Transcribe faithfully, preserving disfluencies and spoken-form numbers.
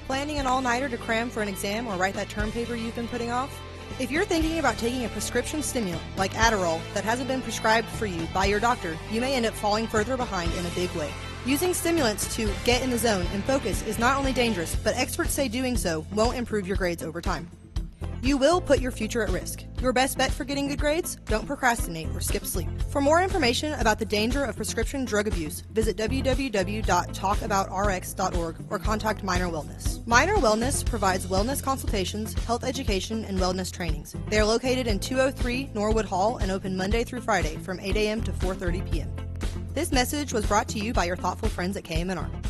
Planning an all-nighter to cram for an exam or write that term paper you've been putting off? If you're thinking about taking a prescription stimulant like Adderall that hasn't been prescribed for you by your doctor, you may end up falling further behind in a big way. Using stimulants to get in the zone and focus is not only dangerous, but experts say doing so won't improve your grades over time. You will put your future at risk. Your best bet for getting good grades? Don't procrastinate or skip sleep. For more information about the danger of prescription drug abuse, visit w w w dot talk about r x dot org or contact Minor Wellness. Minor Wellness provides wellness consultations, health education, and wellness trainings. They are located in two oh three Norwood Hall and open Monday through Friday from eight a m to four thirty p m This message was brought to you by your thoughtful friends at K M N R.